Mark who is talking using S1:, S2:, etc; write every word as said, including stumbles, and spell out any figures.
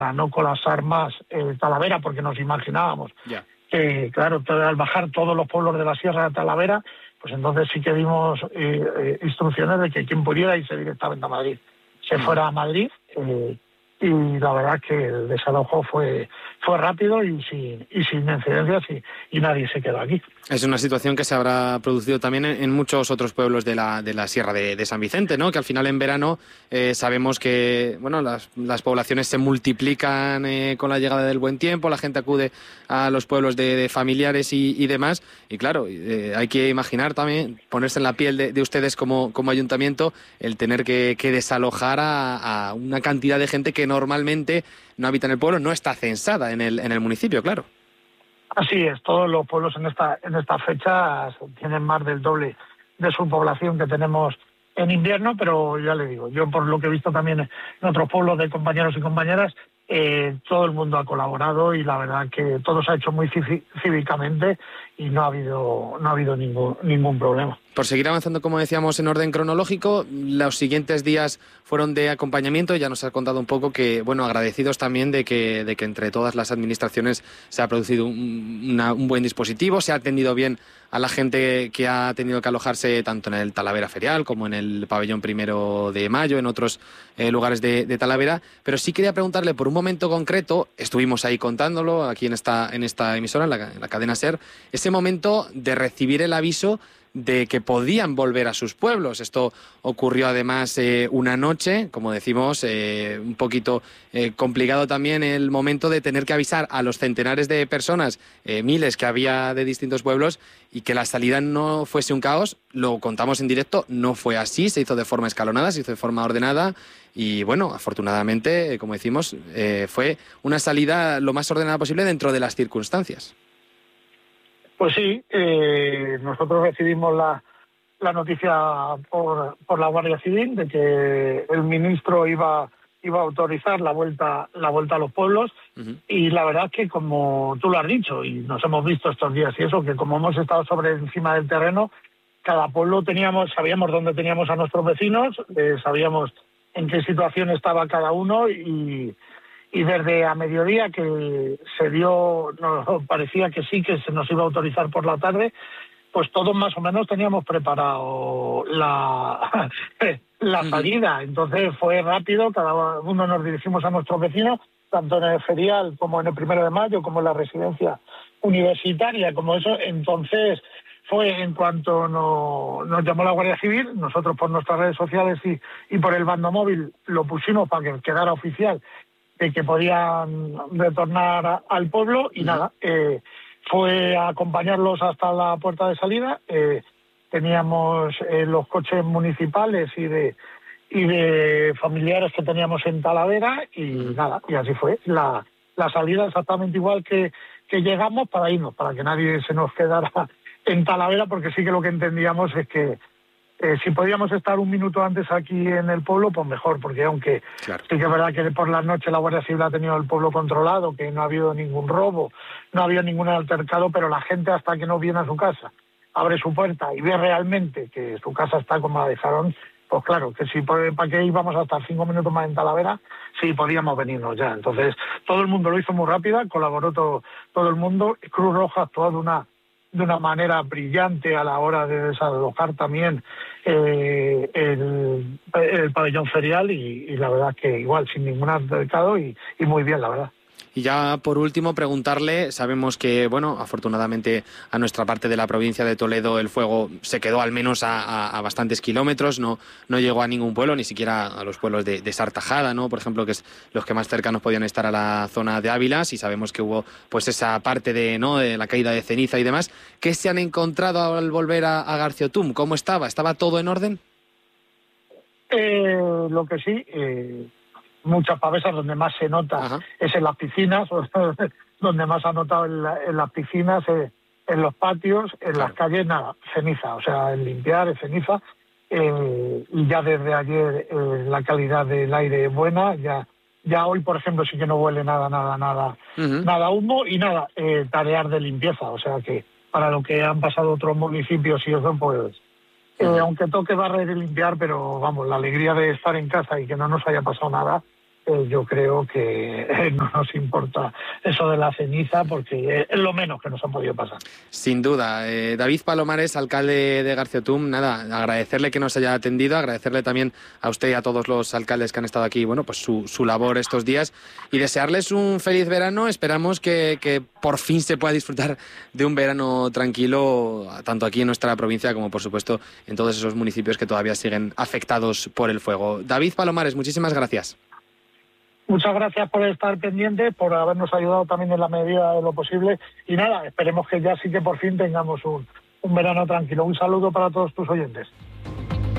S1: a no colapsar más eh, Talavera, porque nos imaginábamos
S2: yeah.
S1: que, claro, al bajar todos los pueblos de la Sierra de Talavera, pues entonces sí que dimos eh, eh, instrucciones de que quien pudiera irse directamente a Madrid se mm. fuera a Madrid, eh, y la verdad es que el desalojo fue fue rápido y sin y sin incidencias y, y nadie se quedó aquí.
S2: Es una situación que se habrá producido también en, en muchos otros pueblos de la de la Sierra de, de San Vicente, ¿no? Que al final en verano eh, sabemos que bueno las, las poblaciones se multiplican eh, con la llegada del buen tiempo, la gente acude a los pueblos de, de familiares y, y demás, y claro, eh, hay que imaginar también, ponerse en la piel de, de ustedes como, como ayuntamiento, el tener que, que desalojar a, a una cantidad de gente que normalmente no habita en el pueblo, no está censada en el en el municipio, claro.
S1: Así es, todos los pueblos en esta en estas fechas tienen más del doble de su población que tenemos en invierno, pero ya le digo, yo por lo que he visto también en otros pueblos de compañeros y compañeras, eh, todo el mundo ha colaborado y la verdad que todo se ha hecho muy cívicamente y no ha habido no ha habido ningún ningún problema.
S2: Por seguir avanzando, como decíamos, en orden cronológico, los siguientes días fueron de acompañamiento. Ya nos ha contado un poco que, bueno, agradecidos también de que, de que entre todas las administraciones se ha producido un, una, un buen dispositivo, se ha atendido bien a la gente que ha tenido que alojarse tanto en el Talavera Ferial como en el Pabellón Primero de Mayo, en otros eh, lugares de, de Talavera. Pero sí quería preguntarle por un momento concreto, estuvimos ahí contándolo, aquí en esta, en esta emisora, en la, en la cadena SER, ese momento de recibir el aviso de que podían volver a sus pueblos. Esto ocurrió además eh, una noche, como decimos, eh, un poquito eh, complicado también el momento de tener que avisar a los centenares de personas, eh, miles que había de distintos pueblos, y que la salida no fuese un caos. Lo contamos en directo, no fue así, se hizo de forma escalonada, se hizo de forma ordenada y bueno, afortunadamente, como decimos, eh, fue una salida lo más ordenada posible dentro de las circunstancias.
S1: Pues sí, eh, nosotros recibimos la, la noticia por, por la Guardia Civil de que el ministro iba, iba a autorizar la vuelta, la vuelta a los pueblos. Uh-huh. Y la verdad es que, como tú lo has dicho, y nos hemos visto estos días y eso, que como hemos estado sobre encima del terreno, cada pueblo teníamos, sabíamos dónde teníamos a nuestros vecinos, eh, sabíamos en qué situación estaba cada uno y... Y desde a mediodía que se dio, nos parecía que sí, que se nos iba a autorizar por la tarde, pues todos más o menos teníamos preparado la, la salida. Entonces fue rápido, cada uno nos dirigimos a nuestros vecinos, tanto en el ferial como en el primero de mayo, como en la residencia universitaria, como eso. Entonces fue en cuanto no, nos llamó la Guardia Civil, nosotros por nuestras redes sociales y, y por el bando móvil lo pusimos para que quedara oficial, de que podían retornar a, al pueblo y nada, eh, fue a acompañarlos hasta la puerta de salida. Eh, teníamos eh, los coches municipales y de y de familiares que teníamos en Talavera y nada, y así fue la, la salida exactamente igual que, que llegamos para irnos, para que nadie se nos quedara en Talavera, porque sí que lo que entendíamos es que Eh, si podíamos estar un minuto antes aquí en el pueblo, pues mejor, porque aunque claro, sí que es verdad que por la noche la Guardia Civil ha tenido el pueblo controlado, que no ha habido ningún robo, no ha habido ningún altercado, pero la gente hasta que no viene a su casa, abre su puerta y ve realmente que su casa está como la dejaron, pues claro, que si para qué íbamos a estar cinco minutos más en Talavera, sí podíamos venirnos ya. Entonces todo el mundo lo hizo muy rápida, colaboró todo, todo el mundo. Cruz Roja actuó de una de una manera brillante a la hora de desalojar también eh, el, el pabellón ferial y, y la verdad que igual, sin ningún altercado y, y muy bien, la verdad.
S2: Y ya por último preguntarle, sabemos que, bueno, afortunadamente a nuestra parte de la provincia de Toledo el fuego se quedó al menos a, a, a bastantes kilómetros, no, no llegó a ningún pueblo, ni siquiera a los pueblos de, de Sartajada, ¿no? Por ejemplo, que es los que más cercanos podían estar a la zona de Ávila, y sabemos que hubo pues esa parte de, ¿no?, de la caída de ceniza y demás. ¿Qué se han encontrado al volver a, a Garciotum? ¿Cómo estaba? ¿Estaba todo en orden?
S1: Eh, lo que sí... Eh... muchas pavesas, donde más se nota Ajá. es en las piscinas, donde más ha notado en, la, en las piscinas, eh, en los patios, en claro. las calles, nada, ceniza, o sea, en limpiar, es ceniza, eh, y ya desde ayer eh, la calidad del aire es buena, ya ya hoy, por ejemplo, sí que no huele nada, nada, nada, uh-huh. nada humo y nada, eh, tareas de limpieza, o sea que para lo que han pasado otros municipios y eso, pues, eh, uh-huh. aunque toque barrer y limpiar, pero vamos, la alegría de estar en casa y que no nos haya pasado nada, eh, yo creo que eh, no nos importa eso de la ceniza, porque es lo menos que nos ha podido pasar.
S2: Sin duda. Eh, David Palomares, alcalde de Garciotum, nada, agradecerle que nos haya atendido, agradecerle también a usted y a todos los alcaldes que han estado aquí, bueno, pues su, su labor estos días, y desearles un feliz verano. Esperamos que, que por fin se pueda disfrutar de un verano tranquilo, tanto aquí en nuestra provincia como, por supuesto, en todos esos municipios que todavía siguen afectados por el fuego. David Palomares, muchísimas gracias.
S1: Muchas gracias por estar pendiente, por habernos ayudado también en la medida de lo posible. Y nada, esperemos que ya sí que por fin tengamos un, un verano tranquilo. Un saludo para todos tus oyentes.